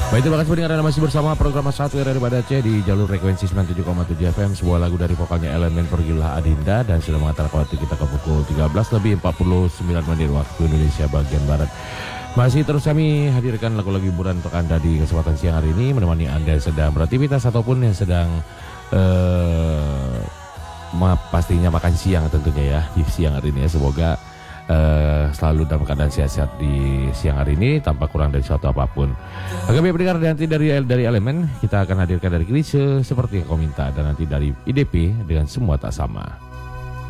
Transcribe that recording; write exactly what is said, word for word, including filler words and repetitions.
Baik, terima kasih pendengar, Anda masih bersama program satu R R Banda Aceh di jalur frekuensi sembilan puluh tujuh koma tujuh F M. Sebuah lagu dari vokalnya Elemen Pergilah Adinda dan sudah mengantarkan waktu kita ke pukul tiga belas lebih empat puluh sembilan menit waktu Indonesia bagian Barat. Masih terus kami hadirkan lagu-lagu hiburan untuk Anda di kesempatan siang hari ini, menemani Anda yang sedang beraktivitas ataupun yang sedang uh, ma- pastinya makan siang tentunya ya di siang hari ini ya. Semoga Uh, selalu dalam keadaan sehat-sehat di siang hari ini tanpa kurang dari suatu apapun. Kami pendengar, nanti dari dari Elemen kita akan hadirkan dari Klise seperti yang kau minta, dan nanti dari I D P dengan Semua Tak Sama.